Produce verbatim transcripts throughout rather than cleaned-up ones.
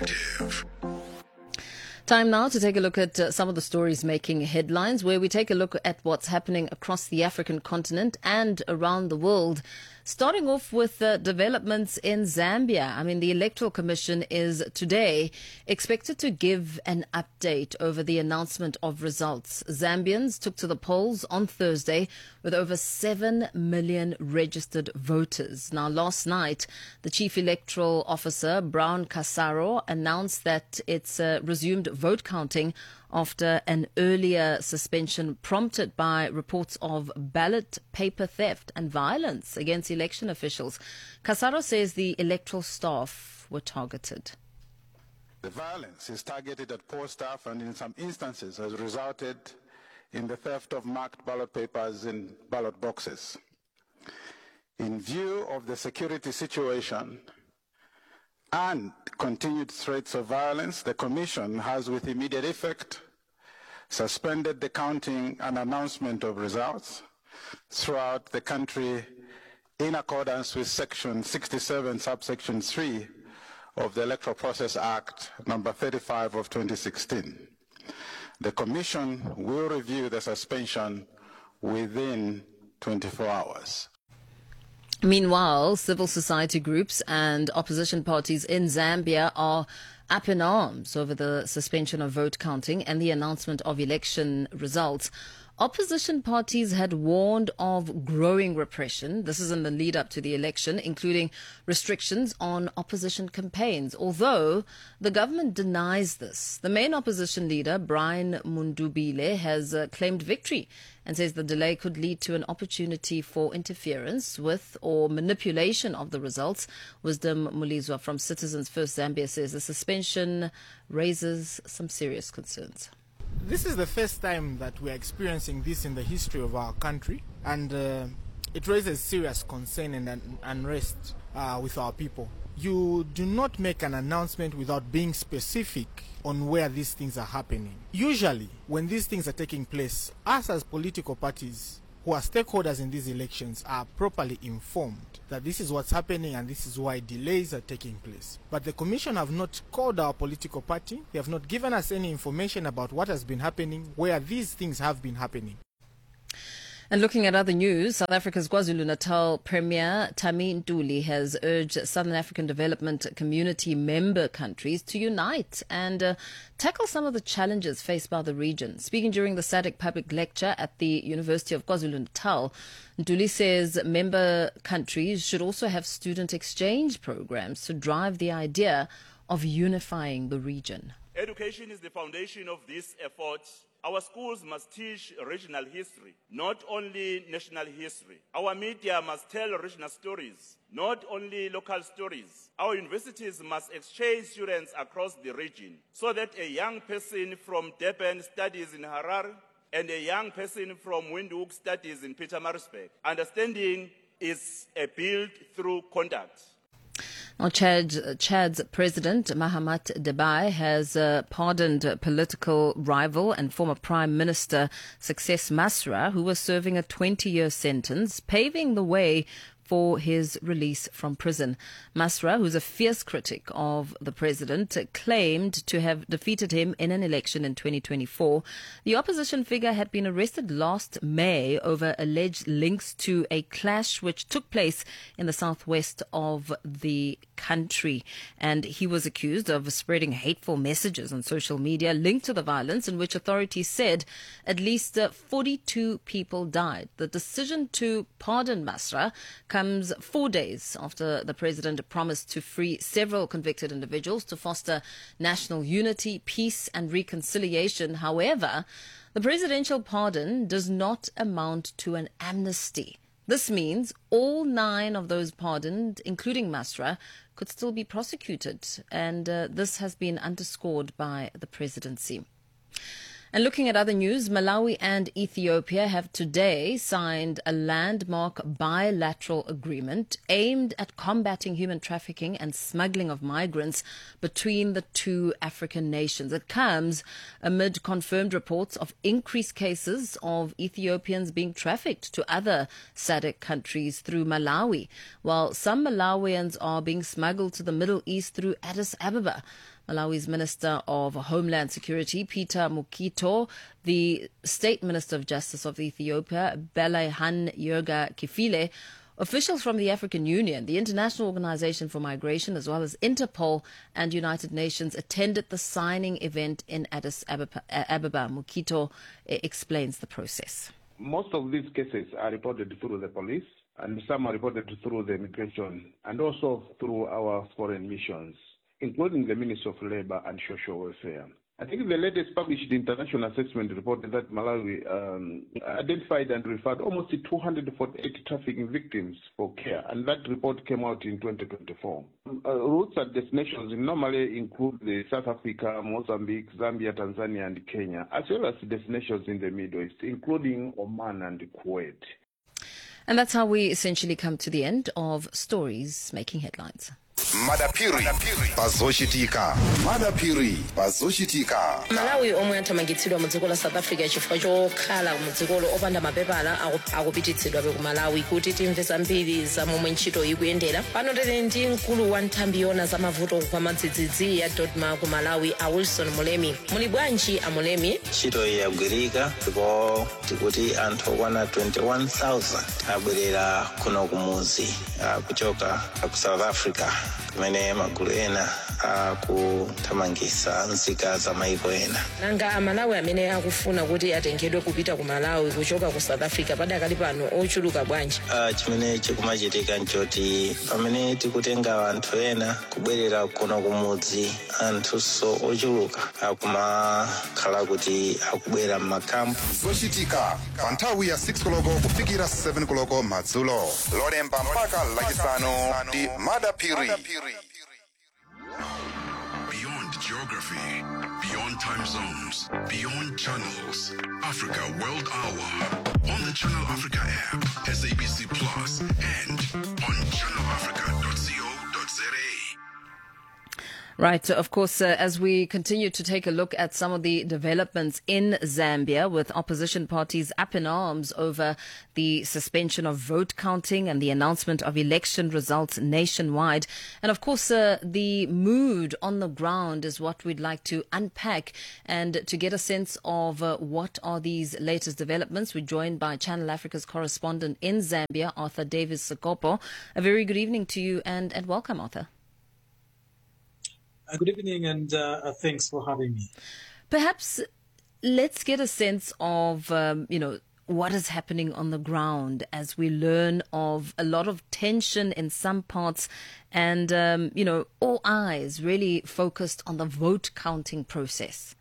Perspective. Time now to take a look at uh, some of the stories making headlines, where we take a look at what's happening across the African continent and around the world. Starting off with uh, developments in Zambia. I mean, the Electoral Commission is today expected to give an update over the announcement of results. Zambians took to the polls on Thursday with over seven million registered voters. Now, last night, the Chief Electoral Officer, Brown Casaro, announced that it's uh, resumed vote counting after an earlier suspension prompted by reports of ballot paper theft and violence against election officials. Casaro says the electoral staff were targeted. The violence is targeted at poor staff and in some instances has resulted in the theft of marked ballot papers in ballot boxes. In view of the security situation and continued threats of violence, the Commission has with immediate effect suspended the counting and announcement of results throughout the country in accordance with Section sixty-seven, subsection three of the Electoral Process Act number thirty-five of twenty sixteen. The Commission will review the suspension within twenty-four hours. Meanwhile, civil society groups and opposition parties in Zambia are up in arms over the suspension of vote counting and the announcement of election results. Opposition parties had warned of growing repression. This is in the lead up to the election, including restrictions on opposition campaigns, although the government denies this. The main opposition leader, Brian Mundubile, has uh, claimed victory and says the delay could lead to an opportunity for interference with or manipulation of the results. Wisdom Mulizwa from Citizens First Zambia says the suspension raises some serious concerns. This is the first time that we are experiencing this in the history of our country, and uh, it raises serious concern and un- unrest uh, with our people. You do not make an announcement without being specific on where these things are happening. Usually, when these things are taking place, us as political parties who are stakeholders in these elections are properly informed that this is what's happening and this is why delays are taking place. But the Commission have not called our political party. They have not given us any information about what has been happening, where these things have been happening. And looking at other news, South Africa's KwaZulu-Natal Premier Tami Ntuli has urged Southern African Development Community member countries to unite and uh, tackle some of the challenges faced by the region. Speaking during the S A D C public lecture at the University of KwaZulu-Natal, Ntuli says member countries should also have student exchange programs to drive the idea of unifying the region. Education is the foundation of this effort. Our schools must teach regional history, not only national history. Our media must tell regional stories, not only local stories. Our universities must exchange students across the region so that a young person from Durban studies in Harare and a young person from Windhoek studies in Pietermaritzburg. Understanding is a built through conduct. Now, Chad, Chad's president, Mahamat Deby, has uh, pardoned political rival and former Prime Minister Success Masra, who was serving a twenty-year sentence, paving the way for his release from prison. Masra, who's a fierce critic of the president, claimed to have defeated him in an election in twenty twenty-four. The opposition figure had been arrested last May over alleged links to a clash which took place in the southwest of the country. And he was accused of spreading hateful messages on social media linked to the violence, in which authorities said at least uh, forty-two people died. The decision to pardon Masra comes four days after the president promised to free several convicted individuals to foster national unity, peace and reconciliation. However, the presidential pardon does not amount to an amnesty. This means all nine of those pardoned, including Masra, could still be prosecuted, and uh, this has been underscored by the presidency. And looking at other news, Malawi and Ethiopia have today signed a landmark bilateral agreement aimed at combating human trafficking and smuggling of migrants between the two African nations. It comes amid confirmed reports of increased cases of Ethiopians being trafficked to other S A D C countries through Malawi, while some Malawians are being smuggled to the Middle East through Addis Ababa. Malawi's Minister of Homeland Security, Peter Mukito, the State Minister of Justice of Ethiopia, Belehan Yerga Kifile, officials from the African Union, the International Organization for Migration, as well as Interpol and United Nations attended the signing event in Addis Ababa. Ababa. Mukito explains the process. Most of these cases are reported through the police, and some are reported through the immigration, and also through our foreign missions, including the Ministry of Labor and Social Welfare. I think the latest published international assessment reported that Malawi um, identified and referred almost two hundred forty-eight trafficking victims for care, and that report came out in twenty twenty-four. Uh, routes and destinations normally include the South Africa, Mozambique, Zambia, Tanzania, and Kenya, as well as destinations in the Middle East, including Oman and Kuwait. And that's how we essentially come to the end of Stories Making Headlines. Madapiri pazoshitika Madapiri pazoshitika Malawi omwe athamangitsidwa mu dziko la South Africa chifukwa chokhala mu dzikolo opanda mapepala akupititsidwa ku Malawi kuti timve zambiri za momwe ntchito ikuyendera. Pano tili ndi mkulu wa nthambi yona za mavuto kwa madzidzidzi ya Dodma ku Malawi, a Wilson Mulemi. Muli bwanji a Mulemi? Ntchito yagwirika ndipo tikuti anthu okwana twenty-one thousand abwerera kuno kumuzi kuchoka ku South Africa kumene magulu ena akuthamangitsa nzika za maiko ena. Nanga amalawi amene akufuna kuti atengedwe kupita ku Malawi kuchoka ku South Africa padakali pano ochuluka bwanji? Chimene chikumachitika nchoti pamene tikutenga anthu ena kubwerera kuno kumudzi, anthuso ochuluka akumakhala kuti akubwera m'makampu. Zochitika pa nthawi ya six koloko kufikira seven koloko madzulo, lolemba mpaka lachisanu ndi Madapiri. Beyond geography, beyond time zones, beyond channels, Africa World Hour on the Channel Africa app, S A B C Plus, and on channel africa dot co dot za. Right. Of course, uh, as we continue to take a look at some of the developments in Zambia, with opposition parties up in arms over the suspension of vote counting and the announcement of election results nationwide. And of course, uh, the mood on the ground is what we'd like to unpack. And to get a sense of uh, what are these latest developments, we're joined by Channel Africa's correspondent in Zambia, Arthur Davis Sekopo. A very good evening to you and, and welcome, Arthur. Uh, good evening, and uh, thanks for having me. Perhaps let's get a sense of, um, you know, what is happening on the ground as we learn of a lot of tension in some parts and, um, you know, all eyes really focused on the vote counting process.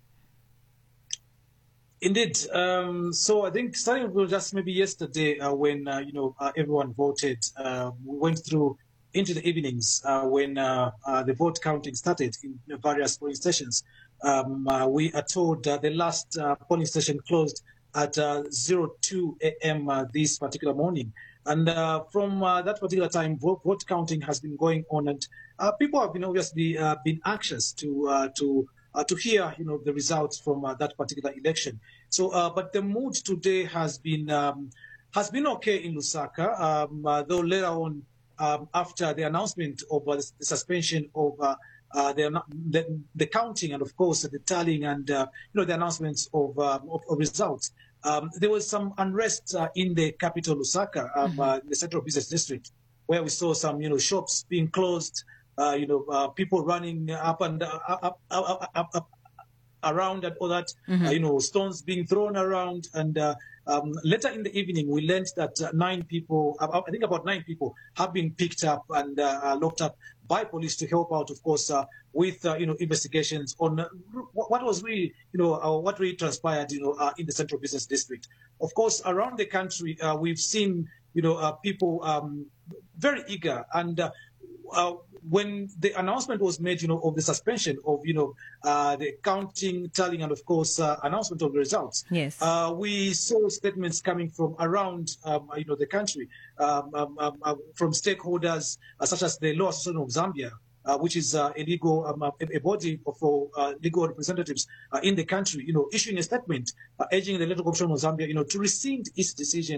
Indeed. Um, so I think starting with just maybe yesterday uh, when, uh, you know, uh, everyone voted, uh, we went through into the evenings uh, when uh, uh, the vote counting started in various polling stations. Um, uh, we are told uh, the last uh, polling station closed at uh, zero two a.m. Uh, this particular morning. And uh, from uh, that particular time, vote, vote counting has been going on, and uh, people have been obviously uh, been anxious to uh, to uh, to hear, you know, the results from uh, that particular election. So, uh, but the mood today has been um, has been okay in Lusaka, um, uh, though later on, Um, after the announcement of uh, the suspension of uh, uh, the, the the counting and, of course, the tallying and uh, you know the announcements of uh, of, of results, um, there was some unrest uh, in the capital Lusaka, um, mm-hmm. uh, the central business district, where we saw some you know shops being closed, uh, you know uh, people running up and uh, up, up, up, up around and all that, mm-hmm. uh, you know stones being thrown around and. Uh, Um, later in the evening, we learned that uh, nine people, uh, I think about nine people, have been picked up and uh, locked up by police to help out, of course, uh, with uh, you know investigations on uh, what was really, you know, uh, what really transpired, you know, uh, in the central business district. Of course, around the country, uh, we've seen, you know, uh, people um, very eager and. Uh, Uh, when the announcement was made, you know, of the suspension of, you know, uh, the counting, tallying, and of course, uh, announcement of the results, yes, uh, we saw statements coming from around, um, you know, the country, um, um, um, uh, from stakeholders uh, such as the Law Association of Zambia, uh, which is uh, a legal, um, a, a body for uh, legal representatives uh, in the country, you know, issuing a statement uh, urging the Electoral Commission of Zambia, you know, to rescind its decision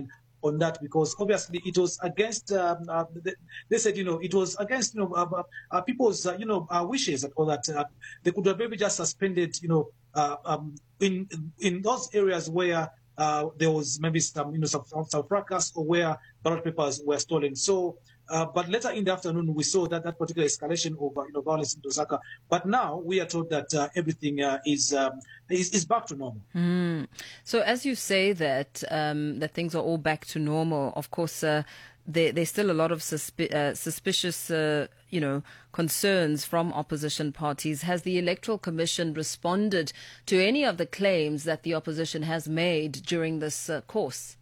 on that, because obviously it was against, um, uh, they, they said, you know, it was against, you know, uh, uh, people's, uh, you know, uh, wishes and all that. Uh, they could have maybe just suspended, you know, uh, um, in in those areas where uh, there was maybe some, you know, some, some fracas or where ballot papers were stolen. So, uh, but later in the afternoon, we saw that that particular escalation of, uh, you know, violence in Lusaka. But now we are told that uh, everything uh, is, um, is is back to normal. Mm. So as you say that um, that things are all back to normal, of course, uh, there, there's still a lot of suspi- uh, suspicious, uh, you know, concerns from opposition parties. Has the Electoral Commission responded to any of the claims that the opposition has made during this uh, course?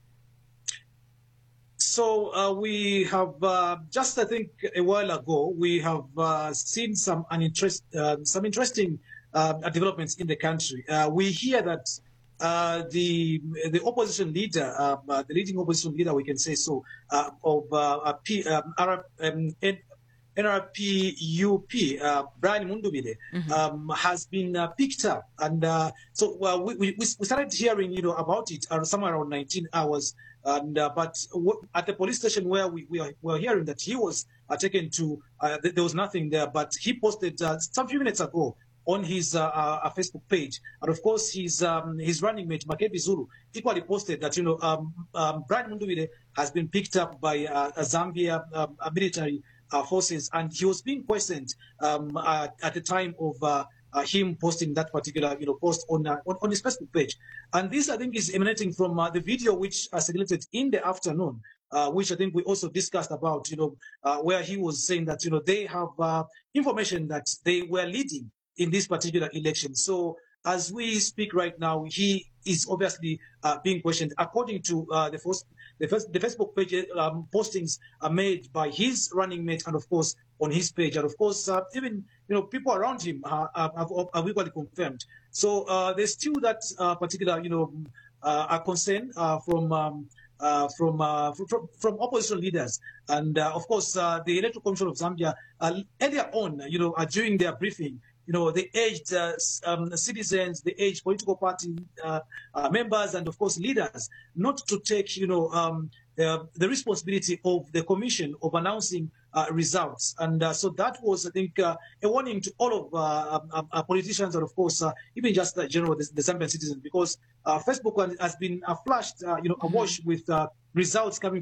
So uh, we have uh, just, I think, a while ago, we have uh, seen some uninterest, uh, some interesting uh, developments in the country. Uh, we hear that uh, the the opposition leader, um, uh, the leading opposition leader, we can say so, uh, of uh, P, um, Arab, um, N R P U P, uh, Brian Mundubile, mm-hmm. um, has been uh, picked up, and uh, so uh, we, we we started hearing, you know, about it uh, somewhere around nineteen hours. And uh, but w- at the police station where we, we are we are hearing that he was uh, taken to, uh, th- there was nothing there. But he posted uh, some few minutes ago on his uh, uh, Facebook page, and of course his um, his running mate Makebi Zulu equally posted that, you know, um, um, Brian Mundubile has been picked up by uh, Zambia um, military uh, forces, and he was being questioned um, uh, at the time of. Uh, Uh, him posting that particular, you know, post on, uh, on on his Facebook page, and this I think is emanating from uh, the video which uh, circulated in the afternoon, uh, which I think we also discussed about, you know, uh, where he was saying that, you know, they have uh, information that they were leading in this particular election. So as we speak right now, he is obviously uh, being questioned according to uh, the first. The, first, the Facebook page um, postings are made by his running mate, and of course on his page, and of course uh, even, you know, people around him are, are, are equally confirmed. So uh, there's still that uh, particular, you know, uh, a concern uh, from um, uh, from, uh, from from opposition leaders, and uh, of course uh, the Electoral Commission of Zambia uh, earlier on, you know, uh, during their briefing. You know, they urged uh, um, citizens, they urged political party uh, uh, members, and of course leaders, not to take, you know, um, uh, the responsibility of the commission of announcing uh, results. And uh, so that was, I think, uh, a warning to all of uh, uh, uh, politicians, and of course, uh, even just the general, the, the Zambian citizens, because uh, Facebook has been uh, flashed, uh, you know, awash with uh, results coming